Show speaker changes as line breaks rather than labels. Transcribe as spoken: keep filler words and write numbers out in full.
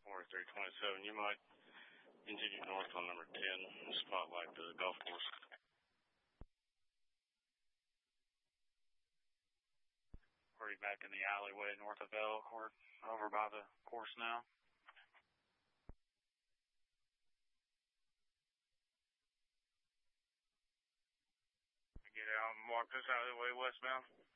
forty-three twenty-seven. You might continue north on number ten, Spotlight to the golf course.
Are you back in the alleyway north of Elk or over by the course now?
Get out and walk this alleyway westbound.